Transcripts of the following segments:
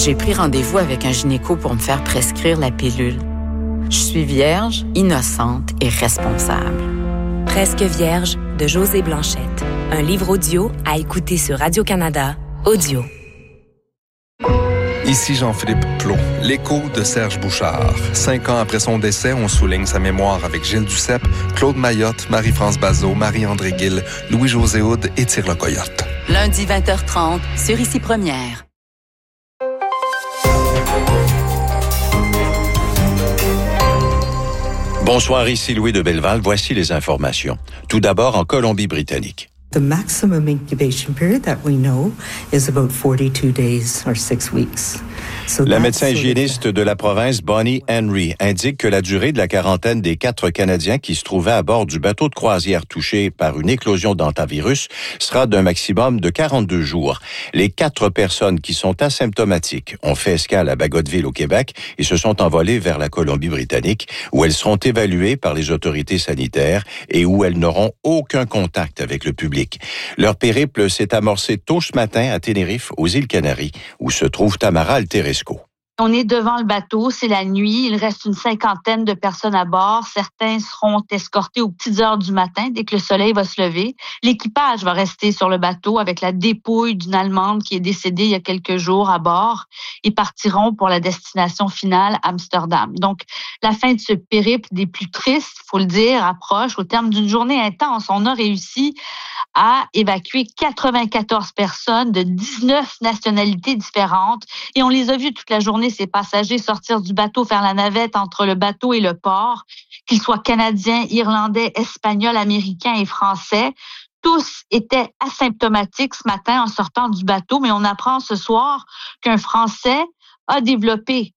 J'ai pris rendez-vous avec un gynéco pour me faire prescrire la pilule. Je suis vierge, innocente et responsable. Presque vierge de Josée Blanchette. Un livre audio à écouter sur Radio-Canada Audio. Ici Jean-Philippe Plot, l'écho de Serge Bouchard. 5 ans après son décès, on souligne sa mémoire avec Gilles Duceppe, Claude Mayotte, Marie-France Bazot, Marie-André Gill, Louis-José Houd et Tire le Coyote. Lundi 20h30 sur Ici Première. Bonsoir, ici Louis de Belleval. Voici les informations. Tout d'abord, en Colombie-Britannique. The maximum incubation period that we know is about 42 days or 6 weeks. La médecin hygiéniste de la province, Bonnie Henry, indique que la durée de la quarantaine des 4 Canadiens qui se trouvaient à bord du bateau de croisière touché par une éclosion d'hantavirus sera d'un maximum de 42 jours. Les 4 personnes qui sont asymptomatiques ont fait escale à Bagotville au Québec et se sont envolées vers la Colombie-Britannique, où elles seront évaluées par les autorités sanitaires et où elles n'auront aucun contact avec le public. Leur périple s'est amorcé tôt ce matin à Tenerife, aux îles Canaries, où se trouve Tamara Alteresco. On est devant le bateau, c'est la nuit, il reste une 50aine de personnes à bord. Certains seront escortés aux petites heures du matin, dès que le soleil va se lever. L'équipage va rester sur le bateau avec la dépouille d'une Allemande qui est décédée il y a quelques jours à bord. Ils partiront pour la destination finale, Amsterdam. Donc, la fin de ce périple des plus tristes, faut le dire, approche. Au terme d'une journée intense, on a réussi à évacuer 94 personnes de 19 nationalités différentes et on les a vus toute la journée, ces passagers, sortir du bateau, faire la navette entre le bateau et le port, qu'ils soient canadiens, irlandais, espagnols, américains et français. Tous étaient asymptomatiques ce matin en sortant du bateau, mais on apprend ce soir qu'un Français a développé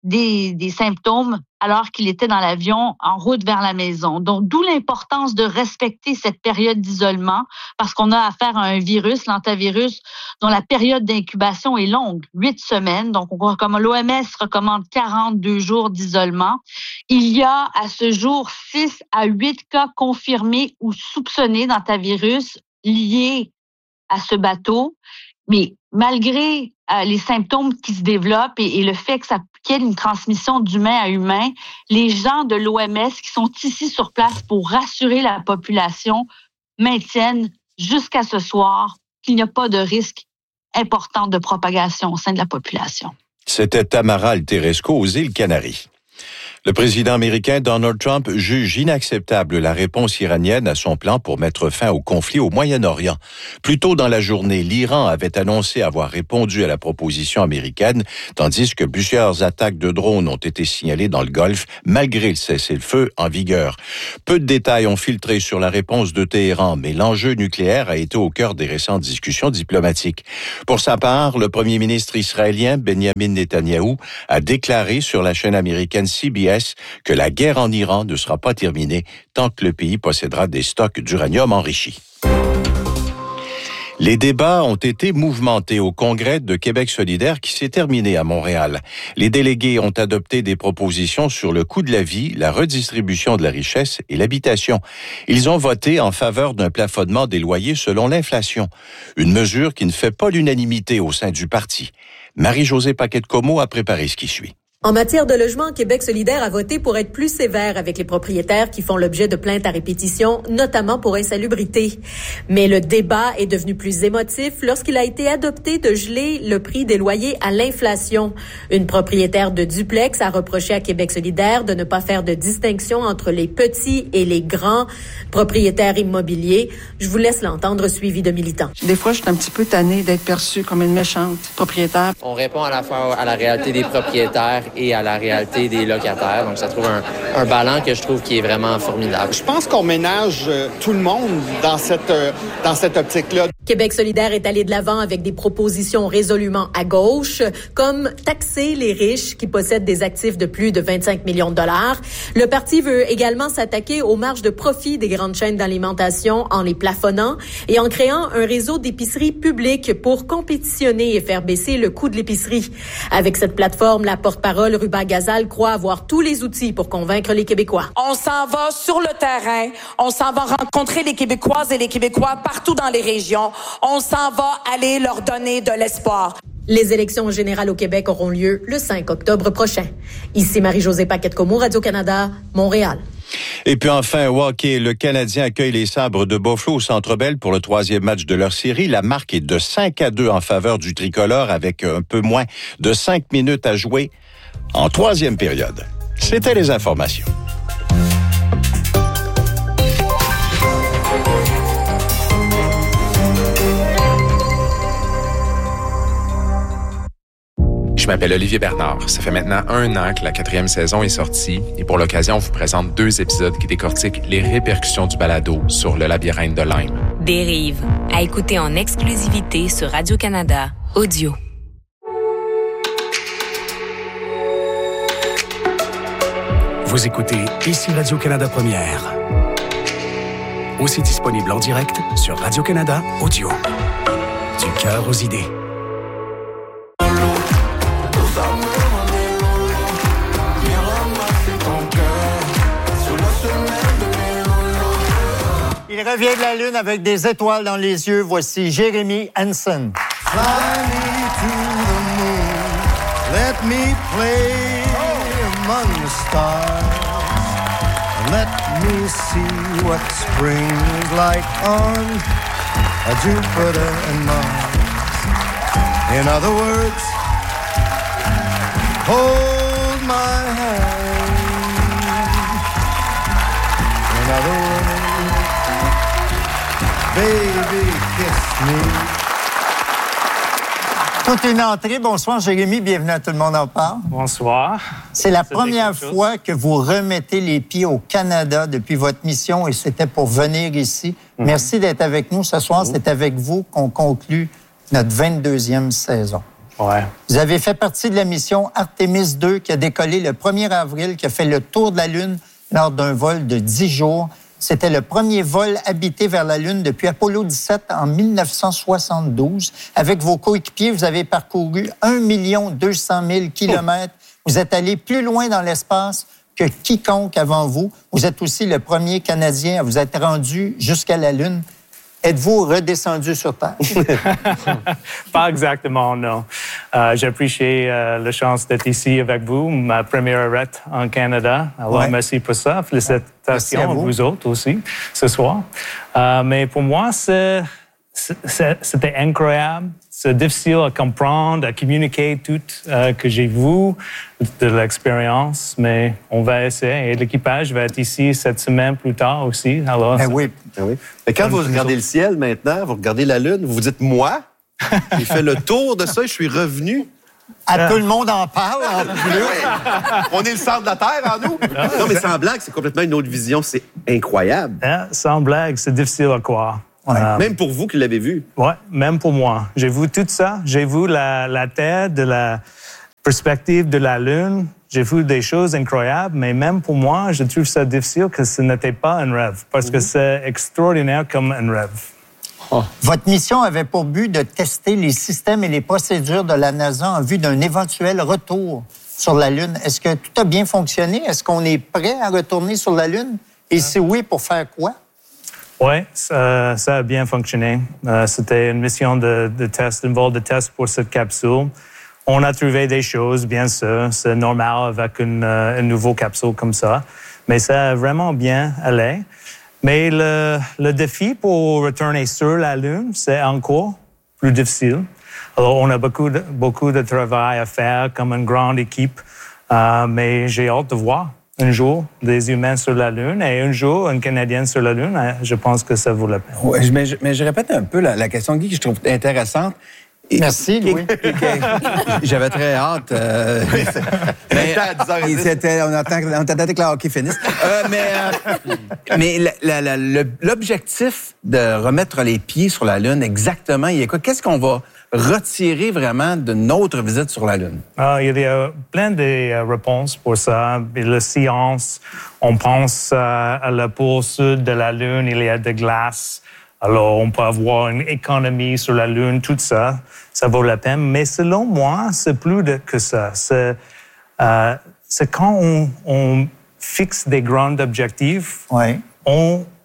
des symptômes alors qu'il était dans l'avion en route vers la maison. Donc, d'où l'importance de respecter cette période d'isolement parce qu'on a affaire à un virus, l'hantavirus, dont la période d'incubation est longue, 8 semaines. Donc, l'OMS recommande 42 jours d'isolement. Il y a à ce jour 6 à 8 cas confirmés ou soupçonnés d'hantavirus liés à ce bateau. Mais malgré les symptômes qui se développent et le fait qu'il y ait une transmission d'humain à humain, les gens de l'OMS qui sont ici sur place pour rassurer la population maintiennent jusqu'à ce soir qu'il n'y a pas de risque important de propagation au sein de la population. C'était Tamara Alteresco aux îles Canaries. Le président américain Donald Trump juge inacceptable la réponse iranienne à son plan pour mettre fin au conflit au Moyen-Orient. Plus tôt dans la journée, l'Iran avait annoncé avoir répondu à la proposition américaine, tandis que plusieurs attaques de drones ont été signalées dans le Golfe, malgré le cessez-le-feu en vigueur. Peu de détails ont filtré sur la réponse de Téhéran, mais l'enjeu nucléaire a été au cœur des récentes discussions diplomatiques. Pour sa part, le premier ministre israélien Benjamin Netanyahou a déclaré sur la chaîne américaine CBS que la guerre en Iran ne sera pas terminée tant que le pays possédera des stocks d'uranium enrichi. Les débats ont été mouvementés au Congrès de Québec solidaire qui s'est terminé à Montréal. Les délégués ont adopté des propositions sur le coût de la vie, la redistribution de la richesse et l'habitation. Ils ont voté en faveur d'un plafonnement des loyers selon l'inflation, une mesure qui ne fait pas l'unanimité au sein du parti. Marie-Josée Paquet-Comeau a préparé ce qui suit. En matière de logement, Québec solidaire a voté pour être plus sévère avec les propriétaires qui font l'objet de plaintes à répétition, notamment pour insalubrité. Mais le débat est devenu plus émotif lorsqu'il a été adopté de geler le prix des loyers à l'inflation. Une propriétaire de duplex a reproché à Québec solidaire de ne pas faire de distinction entre les petits et les grands propriétaires immobiliers. Je vous laisse l'entendre, suivi de militants. Des fois, je suis un petit peu tannée d'être perçue comme une méchante propriétaire. On répond à la fois à la réalité des propriétaires et à la réalité des locataires. Donc, ça trouve un ballon que je trouve qui est vraiment formidable. Je pense qu'on ménage tout le monde dans cette optique-là. Québec solidaire est allé de l'avant avec des propositions résolument à gauche, comme taxer les riches qui possèdent des actifs de plus de 25 millions de dollars. Le parti veut également s'attaquer aux marges de profit des grandes chaînes d'alimentation en les plafonnant et en créant un réseau d'épiceries publiques pour compétitionner et faire baisser le coût de l'épicerie. Avec cette plateforme, la porte-parole Ruba Gazal croit avoir tous les outils pour convaincre les Québécois. On s'en va sur le terrain, on s'en va rencontrer les Québécoises et les Québécois partout dans les régions. On s'en va aller leur donner de l'espoir. Les élections générales au Québec auront lieu le 5 octobre prochain. Ici Marie-Josée Paquette-Comeau, Radio-Canada, Montréal. Et puis enfin, au hockey, le Canadien accueille les Sabres de Buffalo au Centre Bell pour le 3e match de leur série. La marque est de 5-2 en faveur du tricolore avec un peu moins de 5 minutes à jouer en 3e période. C'était les informations. Je m'appelle Olivier Bernard. Ça fait maintenant 1 an que la 4e saison est sortie et pour l'occasion, on vous présente 2 épisodes qui décortiquent les répercussions du balado sur le labyrinthe de Lyme. Dérive, à écouter en exclusivité sur Radio-Canada Audio. Vous écoutez Ici Radio-Canada Première. Aussi disponible en direct sur Radio-Canada Audio. Du cœur aux idées. Il revient de la Lune avec des étoiles dans les yeux. Voici Jérémy Hansen. Fly me to the moon, let me play among the stars. Let me see what spring is like on Jupiter and Mars. In other words, hold my hand. In other words, baby, kiss me. Toute une entrée. Bonsoir, Jérémy. Bienvenue à Tout le monde en parle. Bonsoir. C'est la première fois que vous remettez les pieds au Canada depuis votre mission et c'était pour venir ici. Merci d'être avec nous ce soir. C'est avec vous qu'on conclut notre 22e saison. Ouais. Vous avez fait partie de la mission Artemis 2 qui a décollé le 1er avril, qui a fait le tour de la Lune lors d'un vol de 10 jours. C'était le premier vol habité vers la Lune depuis Apollo 17 en 1972. Avec vos coéquipiers, vous avez parcouru 1 200 000 kilomètres. Vous êtes allé plus loin dans l'espace que quiconque avant vous. Vous êtes aussi le premier Canadien à vous être rendu jusqu'à la Lune. Êtes-vous redescendu sur Terre? Pas exactement, non. J'apprécie la chance d'être ici avec vous, ma première arrête en Canada. Alors, merci pour ça. Félicitations à vous autres aussi ce soir. Mais pour moi, c'était incroyable. C'est difficile à comprendre, à communiquer tout que j'ai vu de l'expérience, mais on va essayer. Et l'équipage va être ici cette semaine plus tard aussi. Alors, oui. Mais quand vous regardez le ciel maintenant, vous regardez la Lune, vous vous dites, moi, j'ai fait le tour de ça et je suis revenu. Tout le monde en parle, en plus. On est le centre de la Terre, en nous. Non, mais sans blague, c'est complètement une autre vision. C'est incroyable. Sans blague, c'est difficile à croire. Même pour vous qui l'avez vu. Oui, même pour moi. J'ai vu tout ça. J'ai vu la Terre de la perspective de la Lune. J'ai vu des choses incroyables, mais même pour moi, je trouve ça difficile que ce n'était pas un rêve, parce que c'est extraordinaire comme un rêve. Votre mission avait pour but de tester les systèmes et les procédures de la NASA en vue d'un éventuel retour sur la Lune. Est-ce que tout a bien fonctionné? Est-ce qu'on est prêt à retourner sur la Lune? Et si oui, pour faire quoi? Oui, ça a bien fonctionné. C'était une mission de test, un vol de test pour cette capsule. On a trouvé des choses, bien sûr. C'est normal avec une nouvelle capsule comme ça. Mais ça a vraiment bien allé. Mais le défi pour retourner sur la Lune, c'est encore plus difficile. Alors, on a beaucoup de travail à faire comme une grande équipe. Mais j'ai hâte de voir un jour des humains sur la Lune et un jour un Canadien sur la Lune. Je pense que ça vaut la peine. Ouais, mais je répète un peu la question de Guy que je trouve intéressante. Merci, Louis. J'avais très hâte. On attendait que le hockey finisse. Mais l'objectif de remettre les pieds sur la Lune, exactement, il y a quoi? Qu'est-ce qu'on va retirer vraiment de notre visite sur la Lune? Il y a plein de réponses pour ça. La science, on pense à la pôle sud de la Lune, il y a de glace. Alors, on peut avoir une économie sur la Lune, tout ça, ça vaut la peine. Mais selon moi, c'est plus que ça. C'est quand on fixe des grands objectifs, on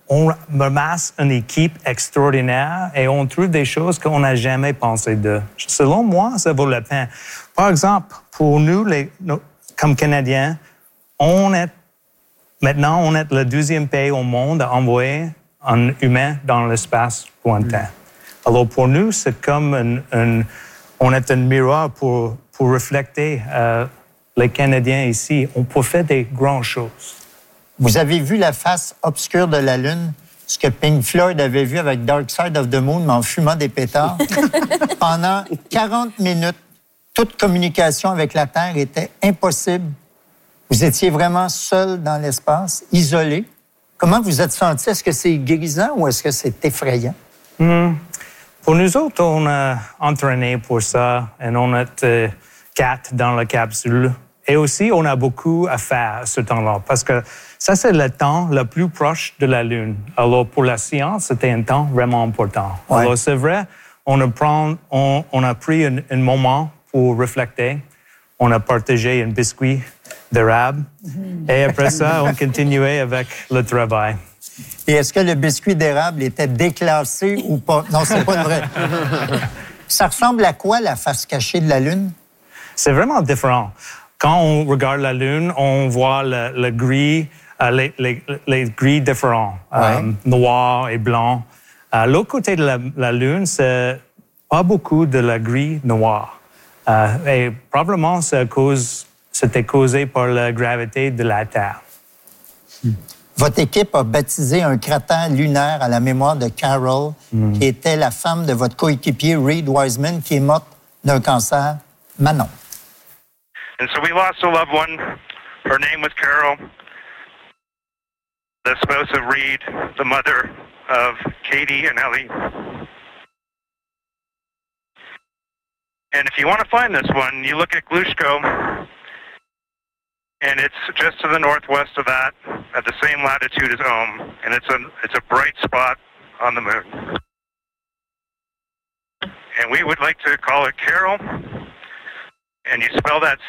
on ramasse une équipe extraordinaire et on trouve des choses qu'on n'a jamais pensé de. Selon moi, ça vaut la peine. Par exemple, pour nous, comme Canadiens, on est le deuxième pays au monde à envoyer un humain dans l'espace lointain. Alors pour nous, c'est comme on est un miroir pour refléter les Canadiens ici. On peut faire des grandes choses. Vous avez vu la face obscure de la Lune, ce que Pink Floyd avait vu avec Dark Side of the Moon, mais en fumant des pétards. Pendant 40 minutes, toute communication avec la Terre était impossible. Vous étiez vraiment seul dans l'espace, isolé. Comment vous êtes senti? Est-ce que c'est grisant ou est-ce que c'est effrayant? Pour nous autres, on a entraîné pour ça et on est 4 dans la capsule. Et aussi, on a beaucoup à faire ce temps-là parce que ça, c'est le temps le plus proche de la Lune. Alors, pour la science, c'était un temps vraiment important. Ouais. Alors, c'est vrai, on a pris un moment pour réfléchir. On a partagé un biscuit d'érable. Et après ça, on continuait avec le travail. Et est-ce que le biscuit d'érable était déclassé ou pas? Non, c'est pas vrai. Ça ressemble à quoi, la face cachée de la Lune? C'est vraiment différent. Quand on regarde la Lune, on voit le gris, les gris différents, noir et blanc. L'autre côté de la Lune, c'est pas beaucoup de la gris noir. Et probablement, c'était causé par la gravité de la Terre. Votre équipe a baptisé un cratère lunaire à la mémoire de Carol, qui était la femme de votre coéquipier Reed Wiseman, qui est morte d'un cancer. Manon. And so we lost a loved one. Her name was Carol, the spouse of Reed, the mother of Katie and Ellie. And if you want to find this one, you look at Glushko, and it's just to the northwest of that, at the same latitude as Ohm, and it's a bright spot on the moon. And we would like to call it Carol. And you spell that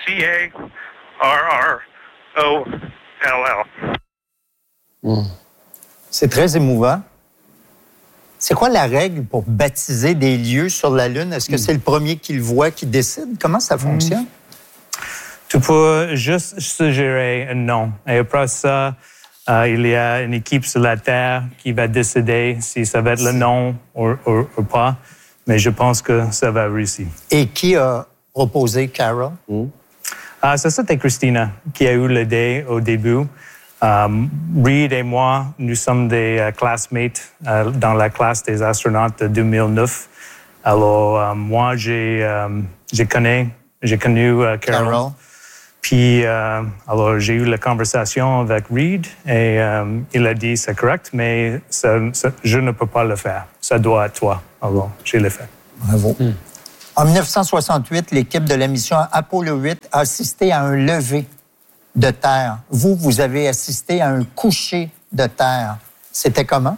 C-A-R-R-O-L-L. C'est très émouvant. C'est quoi la règle pour baptiser des lieux sur la Lune? Est-ce que c'est le premier qui le voit qui décide? Comment ça fonctionne? Tu peux juste suggérer un nom. Et après ça, il y a une équipe sur la Terre qui va décider si ça va être le nom ou pas. Mais je pense que ça va réussir. Et qui a proposé Carol? Ça, c'était Christina qui a eu l'idée au début. Reed et moi, nous sommes des classmates dans la classe des astronautes de 2009. Alors, moi, j'ai connu Carol. Puis, alors, j'ai eu la conversation avec Reed et il a dit, c'est correct, mais je ne peux pas le faire. Ça doit être toi. Alors, je l'ai fait. Bravo. En 1968, l'équipe de la mission Apollo 8 a assisté à un lever de Terre. Vous avez assisté à un coucher de Terre. C'était comment?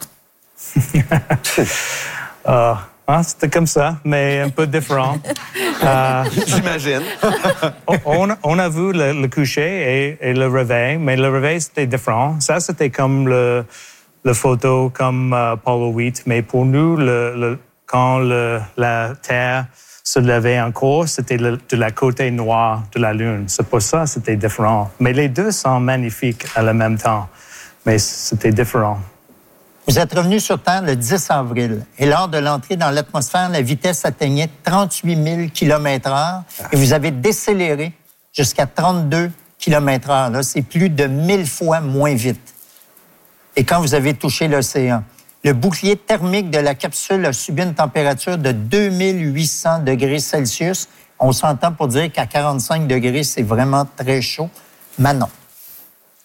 C'était comme ça, mais un peu différent. J'imagine. on a vu le coucher et le réveil, mais le réveil, c'était différent. Ça, c'était comme le photo, comme Apollo 8. Mais pour nous, quand la Terre se levait encore, c'était de la côté noire de la Lune. C'est pour ça que c'était différent. Mais les deux sont magnifiques à la même temps. Mais c'était différent. Vous êtes revenu sur Terre le 10 avril. Et lors de l'entrée dans l'atmosphère, la vitesse atteignait 38 000 km/h. Et vous avez décéléré jusqu'à 32 km/h. Là, c'est plus de 1000 fois moins vite. Et quand vous avez touché l'océan, le bouclier thermique de la capsule a subi une température de 2800 degrés Celsius. On s'entend pour dire qu'à 45 degrés, c'est vraiment très chaud. Manon.